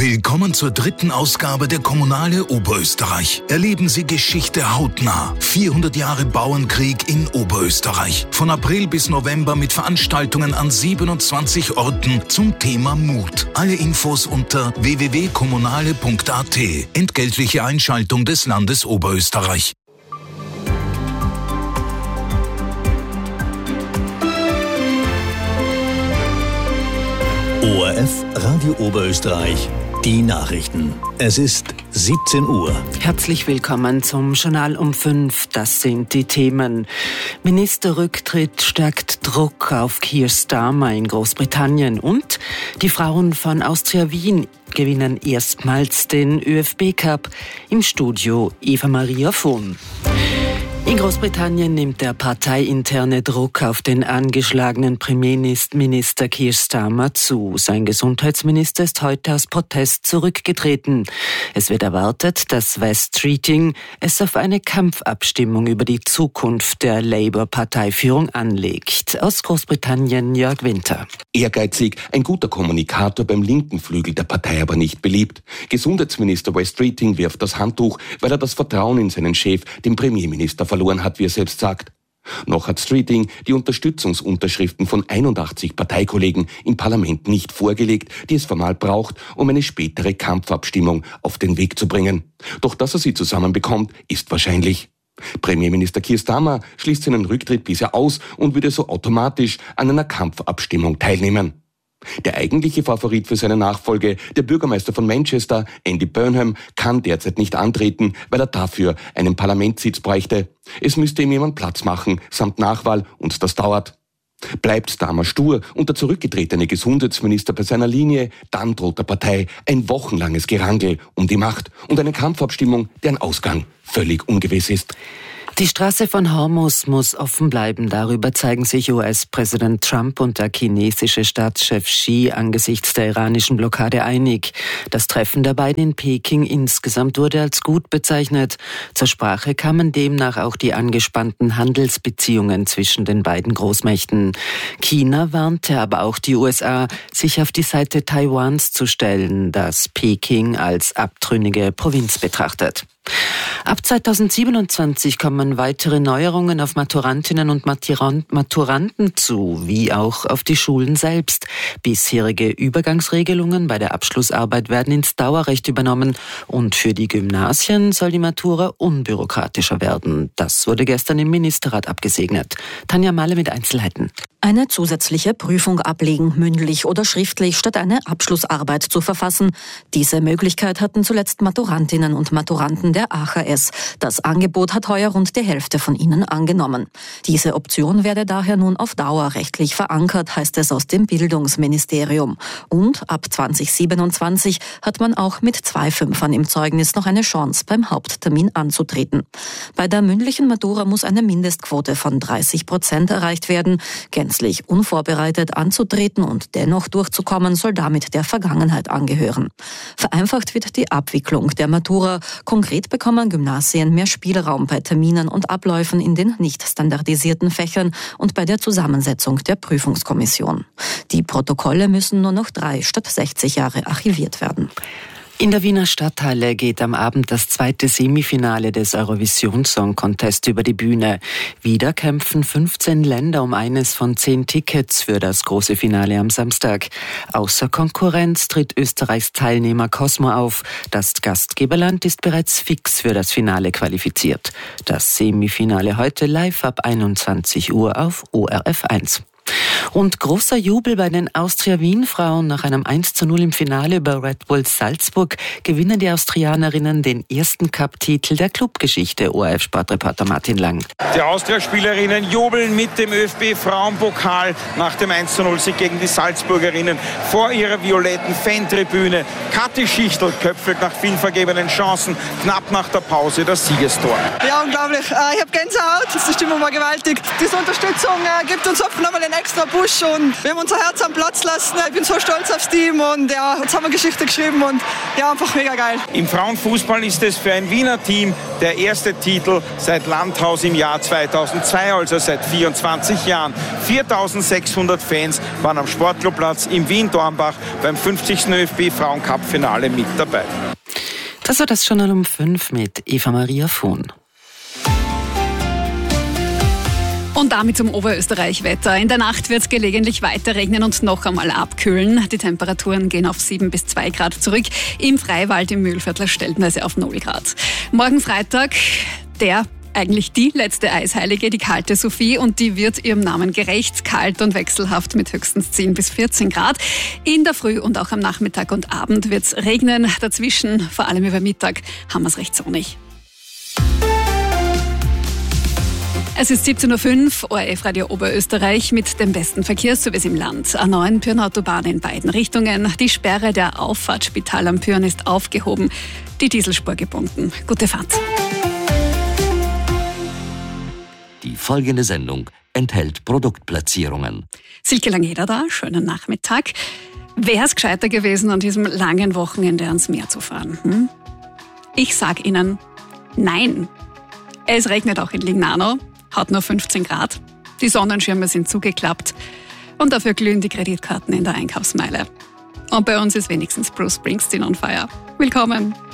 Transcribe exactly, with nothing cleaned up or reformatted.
Willkommen zur dritten Ausgabe der Kommunale Oberösterreich. Erleben Sie Geschichte hautnah. vierhundert Jahre Bauernkrieg in Oberösterreich. Von April bis November mit Veranstaltungen an siebenundzwanzig Orten zum Thema Mut. Alle Infos unter w w w punkt kommunale punkt a t. Entgeltliche Einschaltung des Landes Oberösterreich. O R F Radio Oberösterreich, die Nachrichten. Es ist siebzehn Uhr. Herzlich willkommen zum Journal um fünf. Das sind die Themen. Ministerrücktritt stärkt Druck auf Keir Starmer in Großbritannien und die Frauen von Austria Wien gewinnen erstmals den ÖFB Cup. Im Studio Eva Maria Vohn. In Großbritannien nimmt der parteiinterne Druck auf den angeschlagenen Premierminister Keir Starmer zu. Sein Gesundheitsminister ist heute aus Protest zurückgetreten. Es wird erwartet, dass West Streeting es auf eine Kampfabstimmung über die Zukunft der Labour-Parteiführung anlegt. Aus Großbritannien Jörg Winter. Ehrgeizig, ein guter Kommunikator, beim linken Flügel der Partei aber nicht beliebt. Gesundheitsminister West Streeting wirft das Handtuch, weil er das Vertrauen in seinen Chef, den Premierminister, verloren hat, wie er selbst sagt. Noch hat Streeting die Unterstützungsunterschriften von einundachtzig Parteikollegen im Parlament nicht vorgelegt, die es formal braucht, um eine spätere Kampfabstimmung auf den Weg zu bringen. Doch dass er sie zusammenbekommt, ist wahrscheinlich. Premierminister Keir Starmer schließt seinen Rücktritt bisher aus und würde so automatisch an einer Kampfabstimmung teilnehmen. Der eigentliche Favorit für seine Nachfolge, der Bürgermeister von Manchester, Andy Burnham, kann derzeit nicht antreten, weil er dafür einen Parlamentssitz bräuchte. Es müsste ihm jemand Platz machen, samt Nachwahl, und das dauert. Bleibt Starmer stur und der zurückgetretene Gesundheitsminister bei seiner Linie, dann droht der Partei ein wochenlanges Gerangel um die Macht und eine Kampfabstimmung, deren Ausgang völlig ungewiss ist. Die Straße von Hormuz muss offen bleiben. Darüber zeigen sich U S-Präsident Trump und der chinesische Staatschef Xi angesichts der iranischen Blockade einig. Das Treffen der beiden in Peking insgesamt wurde als gut bezeichnet. Zur Sprache kamen demnach auch die angespannten Handelsbeziehungen zwischen den beiden Großmächten. China warnte aber auch die U S A, sich auf die Seite Taiwans zu stellen, das Peking als abtrünnige Provinz betrachtet. Ab zweitausendsiebenundzwanzig kommen weitere Neuerungen auf Maturantinnen und Maturanten zu, wie auch auf die Schulen selbst. Bisherige Übergangsregelungen bei der Abschlussarbeit werden ins Dauerrecht übernommen und für die Gymnasien soll die Matura unbürokratischer werden. Das wurde gestern im Ministerrat abgesegnet. Tanja Mahle mit Einzelheiten. Eine zusätzliche Prüfung ablegen, mündlich oder schriftlich, statt eine Abschlussarbeit zu verfassen. Diese Möglichkeit hatten zuletzt Maturantinnen und Maturanten der A H S. Das Angebot hat heuer rund die Hälfte von ihnen angenommen. Diese Option werde daher nun auf Dauer rechtlich verankert, heißt es aus dem Bildungsministerium. Und ab zweitausendsiebenundzwanzig hat man auch mit zwei Fünfern im Zeugnis noch eine Chance, beim Haupttermin anzutreten. Bei der mündlichen Matura muss eine Mindestquote von dreißig Prozent erreicht werden. Gänzlich unvorbereitet anzutreten und dennoch durchzukommen, soll damit der Vergangenheit angehören. Vereinfacht wird die Abwicklung der Matura. Konkret bekommen Gymnasien mehr Spielraum bei Terminen und Abläufen in den nicht standardisierten Fächern und bei der Zusammensetzung der Prüfungskommission. Die Protokolle müssen nur noch drei statt sechzig Jahre archiviert werden. In der Wiener Stadthalle geht am Abend das zweite Semifinale des Eurovision Song Contest über die Bühne. Wieder kämpfen fünfzehn Länder um eines von zehn Tickets für das große Finale am Samstag. Außer Konkurrenz tritt Österreichs Teilnehmer Cosmo auf. Das Gastgeberland ist bereits fix für das Finale qualifiziert. Das Semifinale heute live ab einundzwanzig Uhr auf O R F eins. Und großer Jubel bei den Austria-Wien-Frauen. Nach einem eins zu null im Finale über Red Bull Salzburg gewinnen die Austrianerinnen den ersten Cup-Titel der Clubgeschichte. O R F-Sportreporter Martin Lang. Die Austria-Spielerinnen jubeln mit dem ÖFB-Frauenpokal nach dem eins zu null Sieg gegen die Salzburgerinnen vor ihrer violetten Fantribüne. Kathi Schichtel köpfelt nach vielen vergebenen Chancen knapp nach der Pause das Siegestor. Ja, unglaublich. Ich habe Gänsehaut. Die Stimmung war gewaltig. Diese Unterstützung gibt uns Hoffnung, nochmal den ein extra Push und wir haben unser Herz am Platz lassen. Ich bin so stolz aufs Team und ja, jetzt haben wir Geschichte geschrieben und ja, einfach mega geil. Im Frauenfußball ist es für ein Wiener Team der erste Titel seit Landhaus im Jahr zweitausendzwei, also seit vierundzwanzig Jahren. viertausendsechshundert Fans waren am Sportclubplatz im Wien-Dornbach beim fünfzigsten ÖFB-Frauencup-Finale mit dabei. Das war das Journal um fünf mit Eva Maria Fuhn. Und damit zum Oberösterreich-Wetter. In der Nacht wird es gelegentlich weiter regnen und noch einmal abkühlen. Die Temperaturen gehen auf sieben bis zwei Grad zurück. Im Freiwald im Mühlviertler stellenweise auf null Grad. Morgen Freitag, der eigentlich die letzte Eisheilige, die kalte Sophie, und die wird ihrem Namen gerecht, kalt und wechselhaft mit höchstens zehn bis vierzehn Grad. In der Früh und auch am Nachmittag und Abend wird es regnen. Dazwischen, vor allem über Mittag, haben wir es recht sonnig. Es ist siebzehn Uhr fünf, O R F-Radio Oberösterreich mit dem besten Verkehrsservice im Land. A neun Pyrn-Autobahn in beiden Richtungen. Die Sperre der Auffahrt Spital am Pyrn ist aufgehoben. Die Dieselspur gebunden. Gute Fahrt. Die folgende Sendung enthält Produktplatzierungen. Silke Langeder da, schönen Nachmittag. Wäre es gescheiter gewesen, an diesem langen Wochenende ans Meer zu fahren? Hm? Ich sag Ihnen, nein. Es regnet auch in Lignano, hat nur fünfzehn Grad. Die Sonnenschirme sind zugeklappt und dafür glühen die Kreditkarten in der Einkaufsmeile. Und bei uns ist wenigstens Bruce Springsteen on fire. Willkommen.